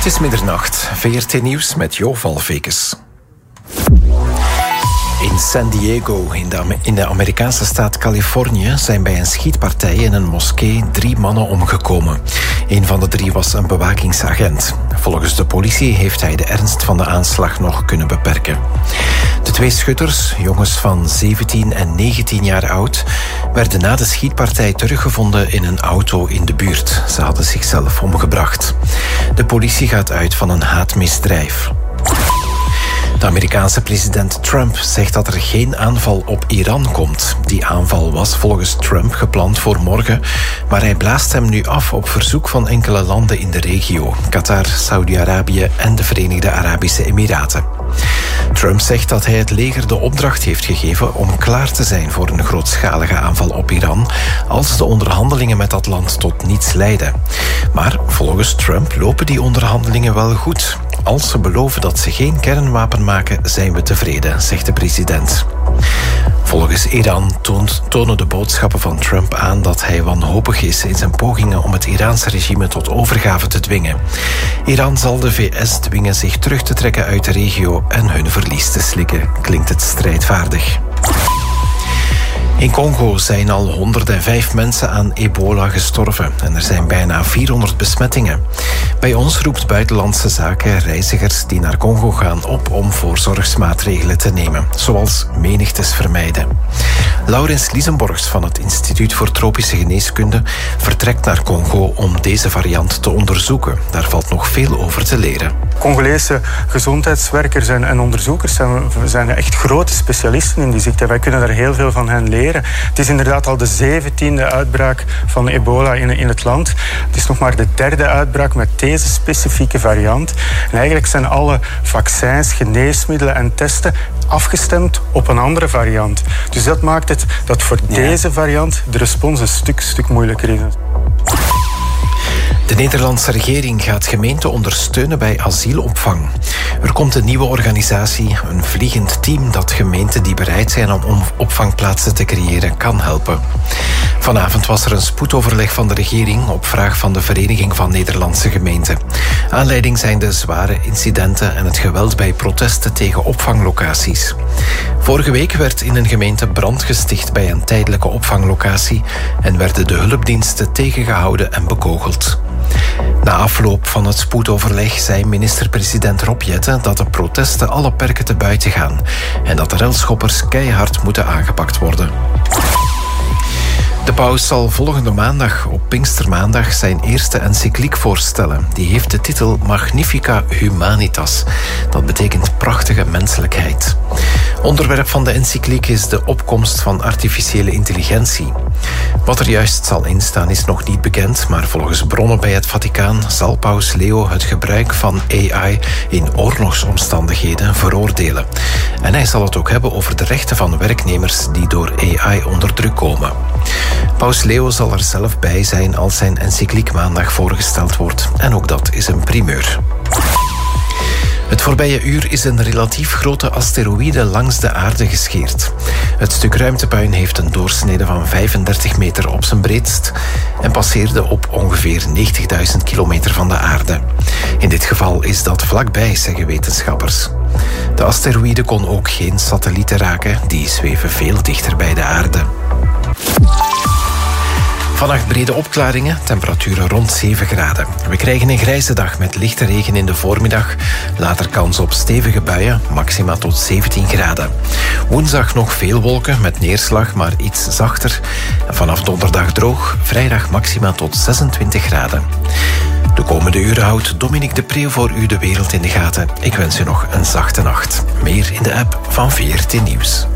Het is middernacht. VRT Nieuws met Jo Valvekes. In San Diego, in de Amerikaanse staat Californië, zijn bij een schietpartij in een moskee 3 mannen omgekomen. Een van de 3 was een bewakingsagent. Volgens de politie heeft hij de ernst van de aanslag nog kunnen beperken. De 2 schutters, jongens van 17 en 19 jaar oud, werden na de schietpartij teruggevonden in een auto in de buurt. Ze hadden zichzelf omgebracht. De politie gaat uit van een haatmisdrijf. De Amerikaanse president Trump zegt dat er geen aanval op Iran komt. Die aanval was volgens Trump gepland voor morgen, maar hij blaast hem nu af op verzoek van enkele landen in de regio: Qatar, Saudi-Arabië en de Verenigde Arabische Emiraten. Trump zegt dat hij het leger de opdracht heeft gegeven om klaar te zijn voor een grootschalige aanval op Iran als de onderhandelingen met dat land tot niets leiden. Maar volgens Trump lopen die onderhandelingen wel goed. Als ze beloven dat ze geen kernwapen maken, zijn we tevreden, zegt de president. Volgens Iran tonen de boodschappen van Trump aan dat hij wanhopig is in zijn pogingen om het Iraanse regime tot overgave te dwingen. Iran zal de VS dwingen zich terug te trekken uit de regio en hun verlies te slikken, klinkt het strijdvaardig. In Congo zijn al 105 mensen aan ebola gestorven en er zijn bijna 400 besmettingen. Bij ons roept Buitenlandse Zaken reizigers die naar Congo gaan op om voorzorgsmaatregelen te nemen, zoals menigtes vermijden. Laurens Liesenborgs van het Instituut voor Tropische Geneeskunde vertrekt naar Congo om deze variant te onderzoeken. Daar valt nog veel over te leren. Congolese gezondheidswerkers en onderzoekers zijn echt grote specialisten in die ziekte. Wij kunnen daar heel veel van hen leren. Het is inderdaad al de 17e uitbraak van ebola in het land. Het is nog maar de 3e uitbraak met deze specifieke variant. En eigenlijk zijn alle vaccins, geneesmiddelen en testen afgestemd op een andere variant. Dus dat maakt het dat voor deze variant de respons een stuk moeilijker is. De Nederlandse regering gaat gemeenten ondersteunen bij asielopvang. Er komt een nieuwe organisatie, een vliegend team dat gemeenten die bereid zijn om opvangplaatsen te creëren kan helpen. Vanavond was er een spoedoverleg van de regering op vraag van de Vereniging van Nederlandse Gemeenten. Aanleiding zijn de zware incidenten en het geweld bij protesten tegen opvanglocaties. Vorige week werd in een gemeente brand gesticht bij een tijdelijke opvanglocatie en werden de hulpdiensten tegengehouden en bekogeld. Na afloop van het spoedoverleg zei minister-president Rob Jetten dat de protesten alle perken te buiten gaan en dat de relschoppers keihard moeten aangepakt worden. De paus zal volgende maandag, op Pinkstermaandag, zijn eerste encycliek voorstellen. Die heeft de titel Magnifica Humanitas. Dat betekent prachtige menselijkheid. Onderwerp van de encycliek is de opkomst van artificiële intelligentie. Wat er juist zal instaan is nog niet bekend, maar volgens bronnen bij het Vaticaan zal paus Leo het gebruik van AI in oorlogsomstandigheden veroordelen. En hij zal het ook hebben over de rechten van werknemers die door AI onder druk komen. Paus Leo zal er zelf bij zijn als zijn encycliek maandag voorgesteld wordt. En ook dat is een primeur. Het voorbije uur is een relatief grote asteroïde langs de aarde gescheerd. Het stuk ruimtepuin heeft een doorsnede van 35 meter op zijn breedst en passeerde op ongeveer 90.000 kilometer van de aarde. In dit geval is dat vlakbij, zeggen wetenschappers. De asteroïde kon ook geen satellieten raken, die zweven veel dichter bij de aarde. Vannacht brede opklaringen, temperaturen rond 7 graden. We krijgen een grijze dag met lichte regen in de voormiddag. Later kans op stevige buien, maxima tot 17 graden. Woensdag nog veel wolken met neerslag, maar iets zachter. En vanaf donderdag droog, vrijdag maxima tot 26 graden. De komende uren houdt Dominique de Preeuw voor u de wereld in de gaten. Ik wens u nog een zachte nacht. Meer in de app van VRT Nieuws.